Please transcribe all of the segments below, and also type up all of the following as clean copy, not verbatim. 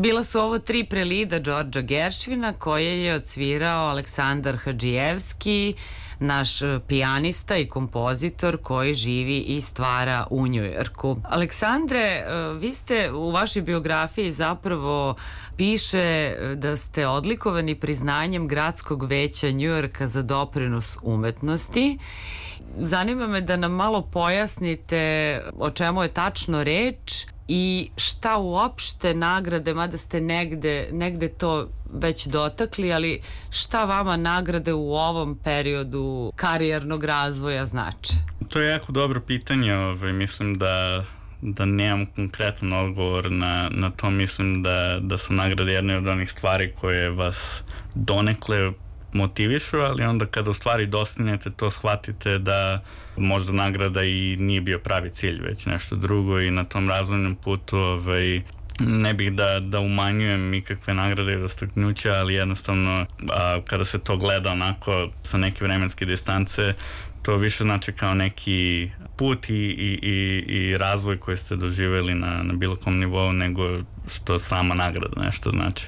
Bila su ovo 3 prelida Đorđa Geršvina koje je odsvirao Aleksandar Hadžijevski, naš pijanista i kompozitor koji živi i stvara u Njujorku. Aleksandre, vi ste u vašoj biografiji zapravo piše da ste odlikovani priznanjem Gradskog veća Njujorka za doprinos umetnosti. Zanima me da nam malo pojasnite o čemu je tačno reč i šta uopšte nagrade, mada ste negde to već dotakli, ali šta vama nagrade u ovom periodu karijernog razvoja znače? To je jako dobro pitanje, mislim da nemam konkretan odgovor na to. Mislim da su nagrade jedne od onih stvari koje vas donekle motivišu, ali onda kada u stvari dostignete to, shvatite da možda nagrada i nije bio pravi cilj, već nešto drugo, i na tom razvojnom putu ne bih da umanjujem ikakve nagrade i dostignuća, ali jednostavno kada se to gleda onako sa neke vremenske distance, to više znači kao neki put i razvoj koji ste doživjeli na bilo kom nivou nego što sama nagrada nešto znači.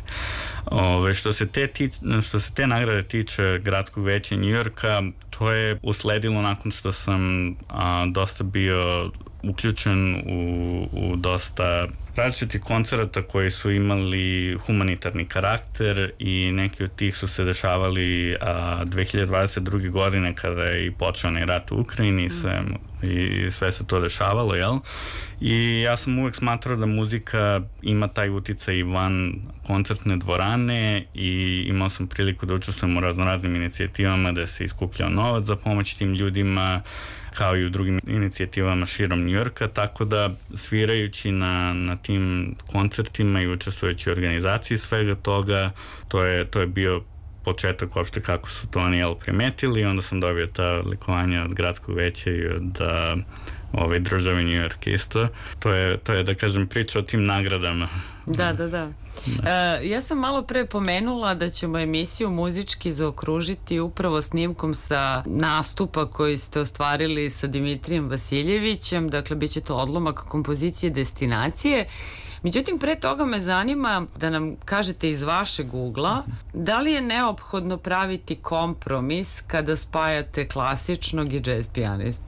Što se te nagrade tiče Gradskog veća Njujorka, to je usledilo nakon što sam dosta bio uključen u dosta različitih koncerata koji su imali humanitarni karakter, i neki od tih su se dešavali 2022. godine kada je i počeo onaj rat u Ukrajini i sve se to dešavalo, jel? I ja sam uvek smatrao da muzika ima taj uticaj van koncertne dvorane, i imao sam priliku da učestvujem u raznoraznim inicijativama da se iskupljao novac za pomoć tim ljudima, kao i u drugim inicijativama širom Njujorka, tako da svirajući na tim koncertima i učestvujući u organizaciji svega toga, to je bio početak uopšte kako su to oni primetili, onda sam dobio ta likovanja od Gradskog veća i od države New York isto. To je da kažem priča o tim nagradama. Da. Ja sam malo pre pomenula da ćemo emisiju muzički zaokružiti upravo snimkom sa nastupa koji ste ostvarili sa Dimitrijem Vasiljevićem, dakle bit će to odlomak kompozicije Destinacije. Međutim, pre toga me zanima da nam kažete iz vašeg ugla da li je neophodno praviti kompromis kada spajate klasičnog i džez pijanistu?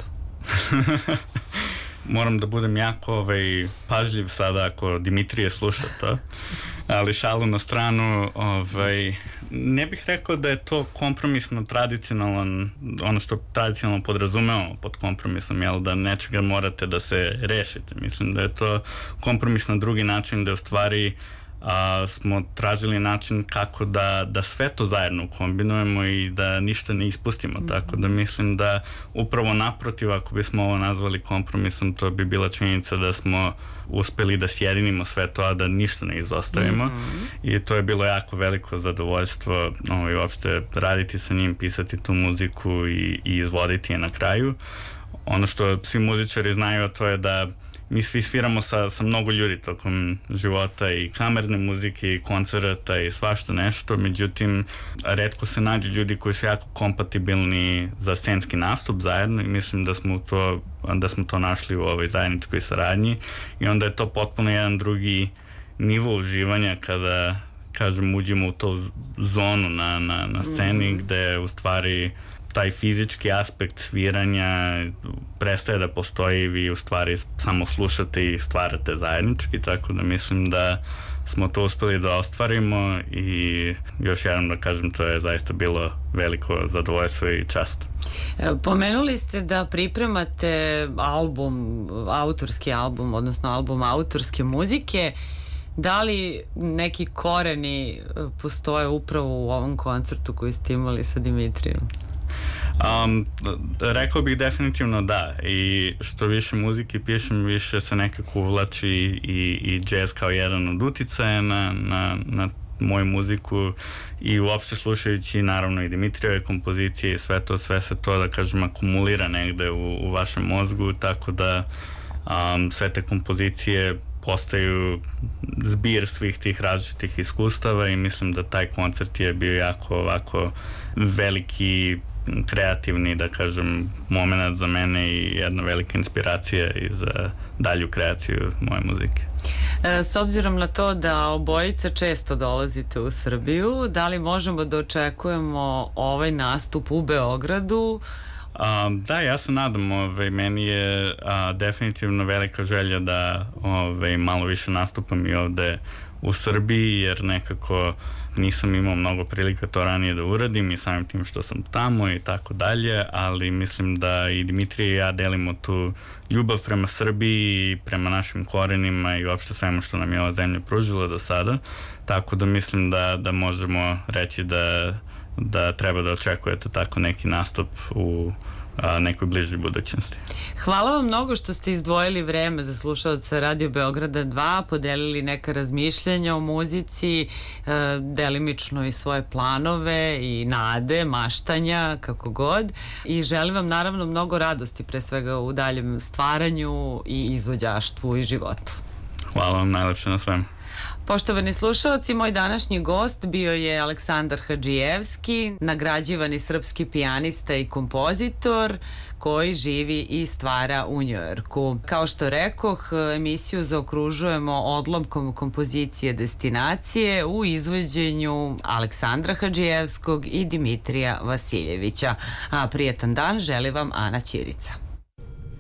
Moram da budem jako pažljiv sada ako Dimitrije sluša to, ali šalu na stranu, ne bih rekao da je to kompromisno tradicionalan, ono što tradicionalno podrazumemo pod kompromisom, jel, da nečega morate da se rešite. Mislim da je to kompromis na drugi način, da u stvari smo tražili način kako da sve to zajedno kombinujemo i da ništa ne ispustimo, tako da mislim da upravo naprotiv, ako bismo ovo nazvali kompromisom, to bi bila činjenica da smo uspeli da sjedinimo sve to, a da ništa ne izostavimo, i to je bilo jako veliko zadovoljstvo uopšte raditi sa njim, pisati tu muziku i izvoditi je na kraju. Ono što svi muzičari znaju, to je da mi svi sviramo sa mnogo ljudi tokom života, i kamerne muzike i koncerata i svašta nešto, međutim retko se nađu ljudi koji su jako kompatibilni za scenski nastup zajedno, i mislim da smo to našli u ovoj zajedničkoj saradnji, i onda je to potpuno jedan drugi nivo uživanja kada, kažem, uđemo u tu zonu na sceni gde u stvari taj fizički aspekt sviranja prestaje da postoji i vi u stvari samo slušate i stvarate zajednički, tako da mislim da smo to uspeli da ostvarimo, i još jednom da kažem, to je zaista bilo veliko zadovoljstvo i čast. Pomenuli ste da pripremate autorski album, odnosno album autorske muzike. Da li neki koreni postoje upravo u ovom koncertu koji ste imali sa Dimitrijem? Rekao bih definitivno da, i što više muzike pišem, više se nekako uvlači i jazz kao jedan od uticaja na moju muziku, i uopšte slušajući naravno i Dimitrijeve kompozicije i sve se to, da kažem, akumulira negde u vašem mozgu, tako da sve te kompozicije postaju zbir svih tih različitih iskustava, i mislim da taj koncert je bio jako ovako veliki kreativni, da kažem, moment za mene i jedna velika inspiracija i za dalju kreaciju moje muzike. S obzirom na to da obojica često dolazite u Srbiju, da li možemo da očekujemo ovaj nastup u Beogradu? Da, ja se nadam, meni je definitivno velika želja da malo više nastupam i ovde u Srbiji, jer nekako nisam imao mnogo prilika to ranije da uradim i samim tim što sam tamo i tako dalje, ali mislim da i Dimitrije i ja delimo tu ljubav prema Srbiji i prema našim korenima i uopšte svemu što nam je ova zemlja pružila do sada, tako da mislim da možemo reći da treba da očekujete tako neki nastup u nekoj bližoj budućnosti. Hvala vam mnogo što ste izdvojili vreme za slušaoca Radio Beograda 2, podelili neka razmišljanja o muzici, delimično i svoje planove i nade, maštanja, kako god. I želim vam naravno mnogo radosti, pre svega u daljem stvaranju i izvođaštvu i životu. Hvala vam najlepše na svemu. Poštovani slušaoci, moj današnji gost bio je Aleksandar Hadžijevski, nagrađivani srpski pijanista i kompozitor koji živi i stvara u Njujorku. Kao što rekoh, emisiju zaokružujemo odlomkom kompozicije Destinacije u izvođenju Aleksandra Hadžijevskog i Dimitrija Vasiljevića. A prijetan dan želi vam Ana Ćirica.